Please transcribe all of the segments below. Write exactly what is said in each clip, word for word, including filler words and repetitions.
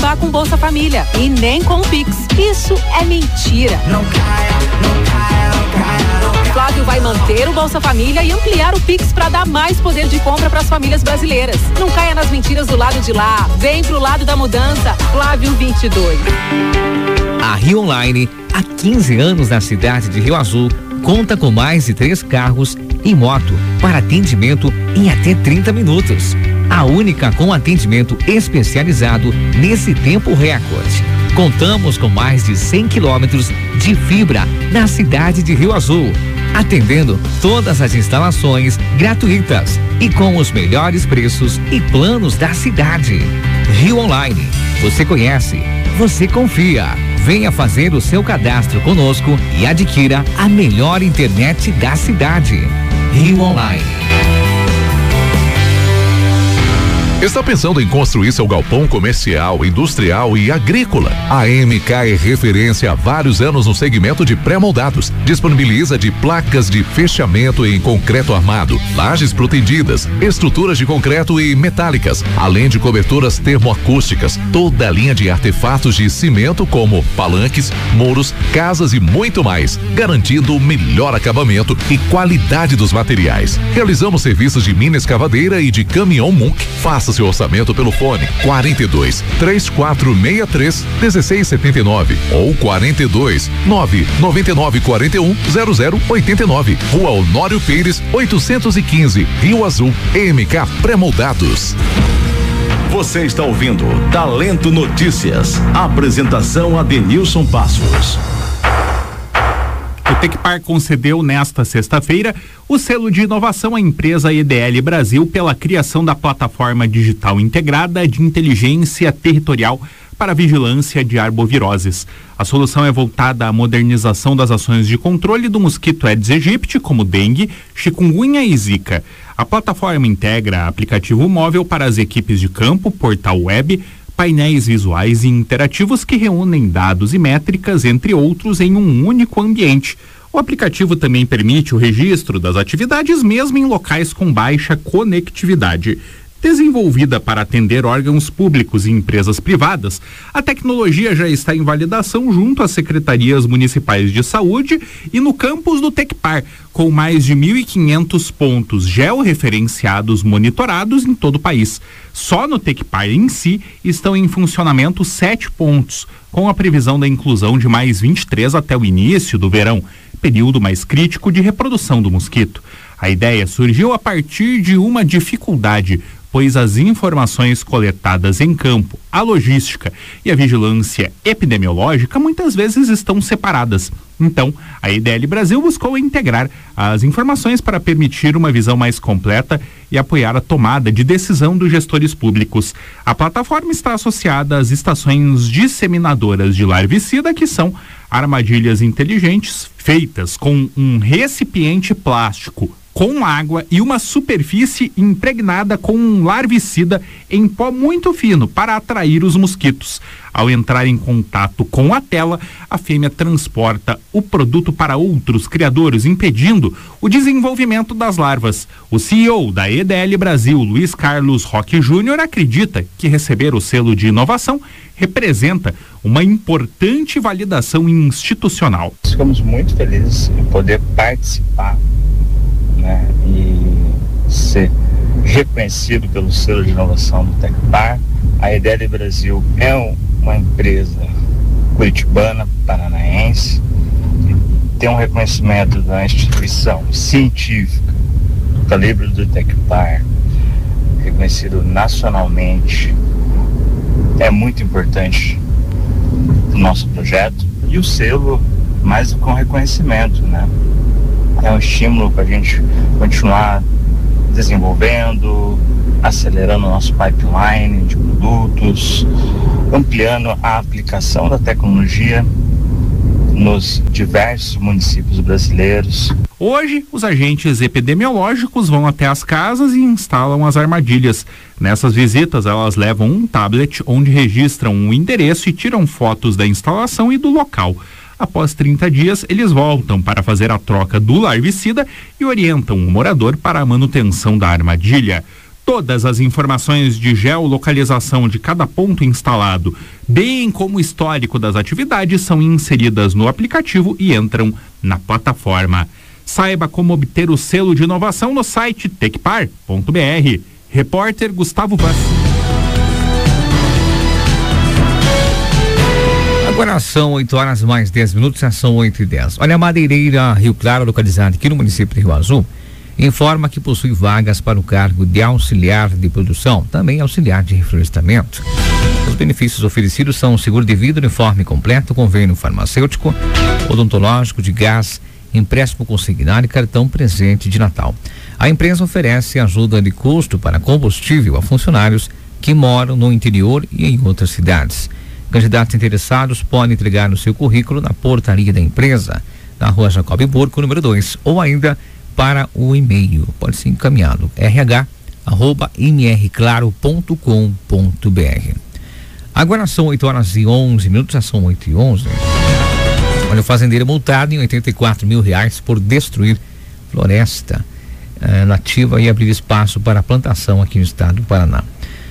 renovar com Bolsa Família e nem com o Pix. Isso é mentira. Não caia, não caia, não caia, não caia. Flávio vai manter o Bolsa Família e ampliar o Pix para dar mais poder de compra para as famílias brasileiras. Não caia nas mentiras do lado de lá. Vem pro lado da mudança. Flávio vinte e dois. A Rio Online, há quinze anos na cidade de Rio Azul, conta com mais de três carros e moto para atendimento em até trinta minutos. A única com atendimento especializado nesse tempo recorde. Contamos com mais de cem quilômetros de fibra na cidade de Rio Azul, atendendo todas as instalações gratuitas e com os melhores preços e planos da cidade. Rio Online, você conhece, você confia. Venha fazer o seu cadastro conosco e adquira a melhor internet da cidade. Rio Online. Está pensando em construir seu galpão comercial, industrial e agrícola? A M K é referência há vários anos no segmento de pré-moldados. Disponibiliza de placas de fechamento em concreto armado, lajes protendidas, estruturas de concreto e metálicas, além de coberturas termoacústicas, toda a linha de artefatos de cimento como palanques, muros, casas e muito mais, garantindo o melhor acabamento e qualidade dos materiais. Realizamos serviços de mina escavadeira e de caminhão Munk. Faça seu orçamento pelo fone quarenta e dois, três quatro seis três, um seis sete nove ou quarenta e dois, nove nove nove quatro um, zero zero oito nove. Rua Honório Pires, oitocentos e quinze, Rio Azul, M K Pré-Moldados. Você está ouvindo Talento Notícias. Apresentação Adenilson Passos. O Tecpar concedeu nesta sexta-feira o selo de inovação à empresa E D L Brasil pela criação da plataforma digital integrada de inteligência territorial para vigilância de arboviroses. A solução é voltada à modernização das ações de controle do mosquito Aedes aegypti, como dengue, chikungunya e zika. A plataforma integra aplicativo móvel para as equipes de campo, portal web, painéis visuais e interativos que reúnem dados e métricas, entre outros, em um único ambiente. O aplicativo também permite o registro das atividades mesmo em locais com baixa conectividade. Desenvolvida para atender órgãos públicos e empresas privadas, a tecnologia já está em validação junto às secretarias municipais de saúde e no campus do Tecpar, com mais de mil e quinhentos pontos georreferenciados monitorados em todo o país. Só no Tecpar em si estão em funcionamento sete pontos, com a previsão da inclusão de mais vinte e três até o início do verão, período mais crítico de reprodução do mosquito. A ideia surgiu a partir de uma dificuldade, pois as informações coletadas em campo, a logística e a vigilância epidemiológica muitas vezes estão separadas. Então, a E D L Brasil buscou integrar as informações para permitir uma visão mais completa e apoiar a tomada de decisão dos gestores públicos. A plataforma está associada às estações disseminadoras de larvicida, que são armadilhas inteligentes feitas com um recipiente plástico com água e uma superfície impregnada com um larvicida em pó muito fino para atrair os mosquitos. Ao entrar em contato com a tela, a fêmea transporta o produto para outros criadores, impedindo o desenvolvimento das larvas. O C E O da E D L Brasil, Luiz Carlos Roque Júnior, acredita que receber o selo de inovação representa uma importante validação institucional. Ficamos muito felizes em poder participar, né, e ser reconhecido pelo selo de inovação do Tecpar. A E D L Brasil é um, uma empresa curitibana, paranaense, tem um reconhecimento da instituição científica do calibre do Tecpar, reconhecido nacionalmente. É muito importante o nosso projeto e o selo mais com reconhecimento, né? É um estímulo para a gente continuar desenvolvendo, acelerando o nosso pipeline de produtos, ampliando a aplicação da tecnologia nos diversos municípios brasileiros. Hoje, os agentes epidemiológicos vão até as casas e instalam as armadilhas. Nessas visitas, elas levam um tablet onde registram o endereço e tiram fotos da instalação e do local. Após trinta dias, eles voltam para fazer a troca do larvicida e orientam o morador para a manutenção da armadilha. Todas as informações de geolocalização de cada ponto instalado, bem como o histórico das atividades, são inseridas no aplicativo e entram na plataforma. Saiba como obter o selo de inovação no site tecpar ponto br. Repórter Gustavo Vaz. Agora são oito horas mais dez minutos, já são oito e dez. Olha, a madeireira Rio Claro, localizada aqui no município de Rio Azul, informa que possui vagas para o cargo de auxiliar de produção, também auxiliar de reflorestamento. Os benefícios oferecidos são seguro de vida, uniforme completo, convênio farmacêutico, odontológico, de gás, empréstimo consignado e cartão presente de Natal. A empresa oferece ajuda de custo para combustível a funcionários que moram no interior e em outras cidades. Candidatos interessados podem entregar o seu currículo na portaria da empresa, na rua Jacob Burco, número dois, ou ainda para o e-mail, pode ser encaminhado r h arroba m r claro ponto com ponto b r. Agora são oito horas e onze minutos, já são oito e onze. Olha, o fazendeiro multado em oitenta e quatro mil reais por destruir floresta eh, nativa e abrir espaço para plantação aqui no estado do Paraná.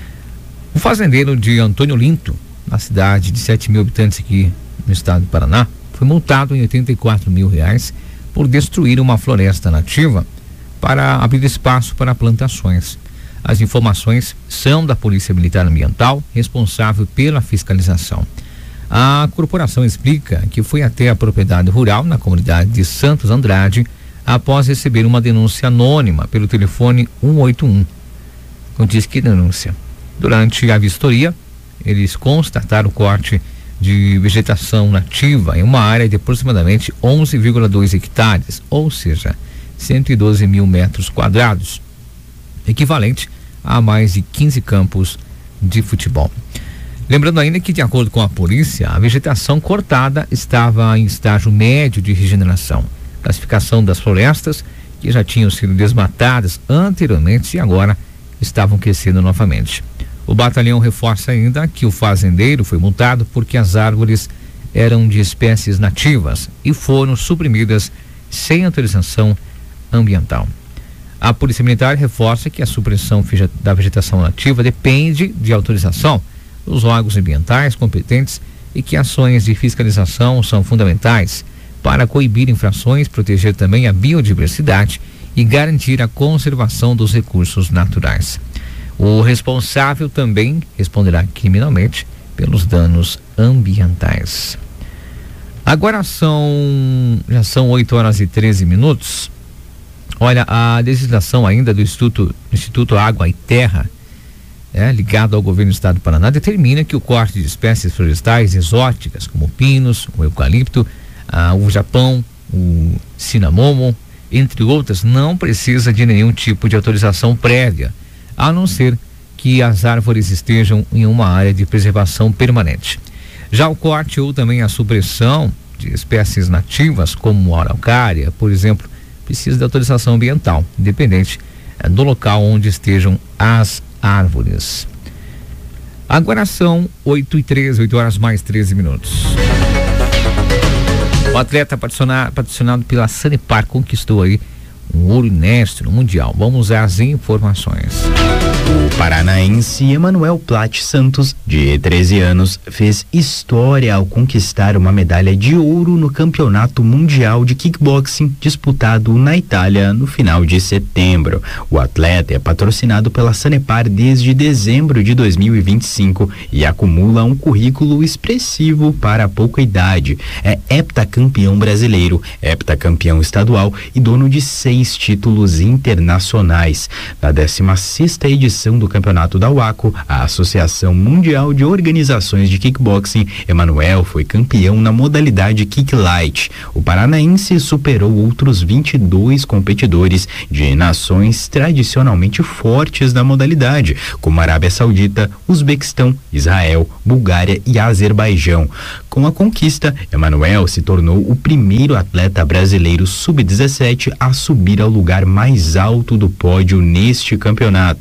O fazendeiro de Antônio Linto, na cidade de sete mil habitantes aqui no estado do Paraná, foi multado em oitenta e quatro mil reais por destruir uma floresta nativa para abrir espaço para plantações. As informações são da Polícia Militar Ambiental, responsável pela fiscalização. A corporação explica que foi até a propriedade rural na comunidade de Santos Andrade após receber uma denúncia anônima pelo telefone um oito um. Diz que denúncia. Durante a vistoria, eles constataram o corte de vegetação nativa em uma área de aproximadamente onze vírgula dois hectares, ou seja, cento e doze mil metros quadrados, equivalente a mais de quinze campos de futebol. Lembrando ainda que, de acordo com a polícia, a vegetação cortada estava em estágio médio de regeneração. Classificação das florestas que já tinham sido desmatadas anteriormente e agora estavam crescendo novamente. O batalhão reforça ainda que o fazendeiro foi multado porque as árvores eram de espécies nativas e foram suprimidas sem autorização ambiental. A Polícia Militar reforça que a supressão da vegetação nativa depende de autorização dos órgãos ambientais competentes e que ações de fiscalização são fundamentais para coibir infrações, proteger também a biodiversidade e garantir a conservação dos recursos naturais. O responsável também responderá criminalmente pelos danos ambientais. Agora são, já são oito horas e treze minutos. Olha, a legislação ainda do Instituto, Instituto Água e Terra, é, ligado ao governo do estado do Paraná, determina que o corte de espécies florestais exóticas, como pinos, o eucalipto, ah, o japão, o cinamomo, entre outras, não precisa de nenhum tipo de autorização prévia, a não ser que as árvores estejam em uma área de preservação permanente. Já o corte ou também a supressão de espécies nativas, como a araucária, por exemplo, precisa de autorização ambiental, independente eh, do local onde estejam as árvores. Agora são oito e treze, oito horas mais treze minutos. O atleta patrocinado, patrocinado pela Sanepar conquistou aí um ouro inédito no Mundial. Vamos às informações. O paranaense Emanuel Plat Santos, de treze anos, fez história ao conquistar uma medalha de ouro no Campeonato Mundial de Kickboxing disputado na Itália no final de setembro. O atleta é patrocinado pela Sanepar desde dezembro de dois mil e vinte e cinco e acumula um currículo expressivo para a pouca idade. É heptacampeão brasileiro, heptacampeão estadual e dono de seis títulos internacionais. Na décima sexta edição do campeonato da UACO, a Associação Mundial de Organizações de Kickboxing, Emanuel foi campeão na modalidade Kick Light. O paranaense superou outros vinte e dois competidores de nações tradicionalmente fortes da modalidade, como Arábia Saudita, Uzbequistão, Israel, Bulgária e Azerbaijão. Com a conquista, Emanuel se tornou o primeiro atleta brasileiro sub dezessete a subir ao lugar mais alto do pódio neste campeonato.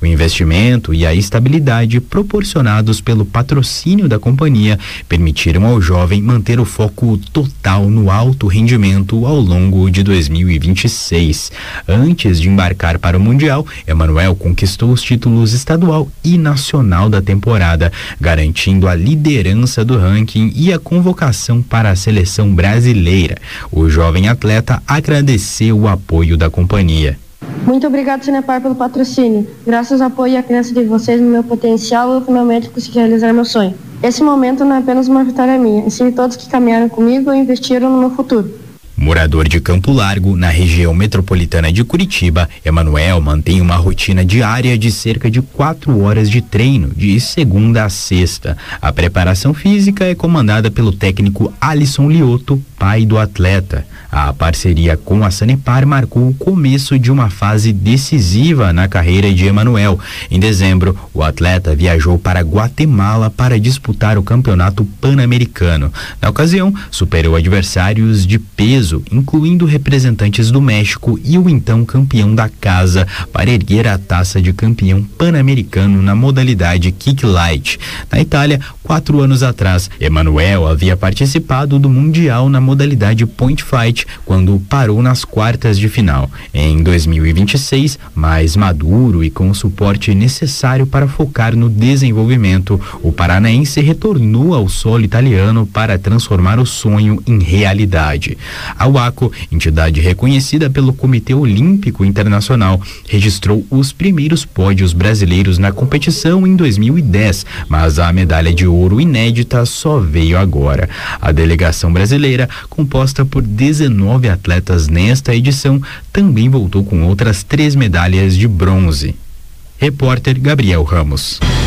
O investimento e a estabilidade proporcionados pelo patrocínio da companhia permitiram ao jovem manter o foco total no alto rendimento ao longo de dois mil e vinte e seis. Antes de embarcar para o Mundial, Emanuel conquistou os títulos estadual e nacional da temporada, garantindo a liderança do ranking e a convocação para a seleção brasileira. O jovem atleta agradeceu o apoio da companhia. Muito obrigado, Sanepar, pelo patrocínio. Graças ao apoio e à crença de vocês no meu potencial, eu finalmente consegui realizar meu sonho. Esse momento não é apenas uma vitória minha, e sim todos que caminharam comigo e investiram no meu futuro. Morador de Campo Largo, na região metropolitana de Curitiba, Emanuel mantém uma rotina diária de cerca de quatro horas de treino, de segunda a sexta. A preparação física é comandada pelo técnico Alisson Lioto, pai do atleta. A parceria com a Sanepar marcou o começo de uma fase decisiva na carreira de Emanuel. Em dezembro, o atleta viajou para Guatemala para disputar o Campeonato Pan-Americano. Na ocasião, superou adversários de peso, incluindo representantes do México e o então campeão da casa, para erguer a taça de campeão pan-americano na modalidade Kick Light. Na Itália, quatro anos atrás, Emanuel havia participado do Mundial na modalidade Point Fight, quando parou nas quartas de final. Em dois mil e vinte e seis, mais maduro e com o suporte necessário para focar no desenvolvimento, o paranaense retornou ao solo italiano para transformar o sonho em realidade. A UACO, entidade reconhecida pelo Comitê Olímpico Internacional, registrou os primeiros pódios brasileiros na competição em dois mil e dez, mas a medalha de ouro inédita só veio agora. A delegação brasileira, composta por dezenove atletas nesta edição, também voltou com outras três medalhas de bronze. Repórter Gabriel Ramos.